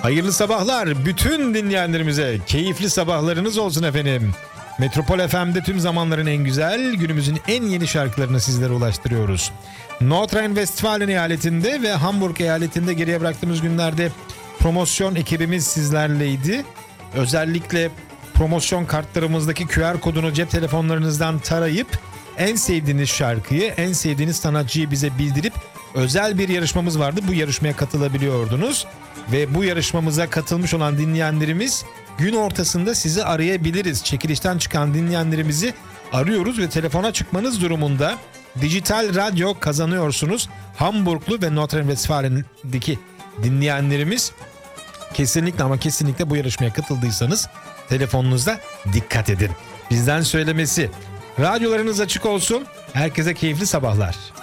Hayırlı sabahlar bütün dinleyenlerimize. Keyifli sabahlarınız olsun efendim. Metropol FM'de tüm zamanların en güzel, günümüzün en yeni şarkılarını sizlere ulaştırıyoruz. Nordrhein-Westfalen eyaletinde ve Hamburg eyaletinde geriye bıraktığımız günlerde promosyon ekibimiz sizlerleydi. Özellikle promosyon kartlarımızdaki QR kodunu cep telefonlarınızdan tarayıp en sevdiğiniz şarkıyı, en sevdiğiniz sanatçıyı bize bildirip özel bir yarışmamız vardı. Bu yarışmaya katılabiliyordunuz ve bu yarışmamıza katılmış olan dinleyenlerimiz gün ortasında sizi arayabiliriz. Çekilişten çıkan dinleyenlerimizi arıyoruz ve telefona çıkmanız durumunda dijital radyo kazanıyorsunuz. Hamburglu ve Nordrhein-Westfalen'deki dinleyenlerimiz kesinlikle ama kesinlikle bu yarışmaya katıldıysanız telefonunuzda dikkat edin. Bizden söylemesi. Radyolarınız açık olsun. Herkese keyifli sabahlar.